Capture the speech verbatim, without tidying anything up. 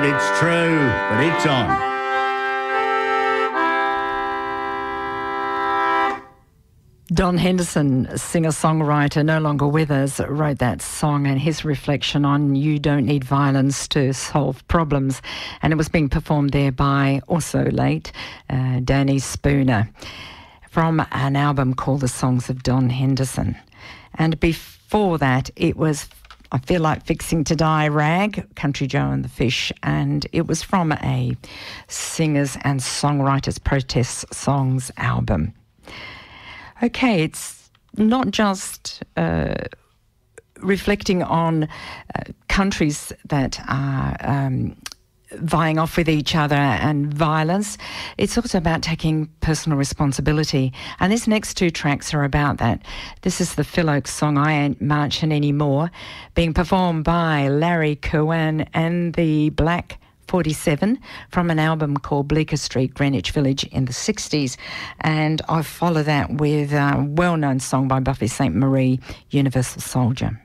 said it's true, but it's on. Don Henderson, singer-songwriter, no longer with us, wrote that song and his reflection on you don't need violence to solve problems. And it was being performed there by, also late, uh, Danny Spooner, from an album called The Songs of Don Henderson. And before that, it was I Feel Like Fixing to Die, Rag, Country Joe and the Fish, and it was from a Singers and Songwriters Protest Songs album. Okay, it's not just uh, reflecting on uh, countries that are um, vying off with each other and violence. It's also about taking personal responsibility. And these next two tracks are about that. This is the Phil Oakes song, I Ain't Marching Anymore, being performed by Larry Cowan and the Black forty-seven from an album called Bleecker Street, Greenwich Village in the sixties. And I follow that with a well-known song by Buffy Sainte Marie, Universal Soldier.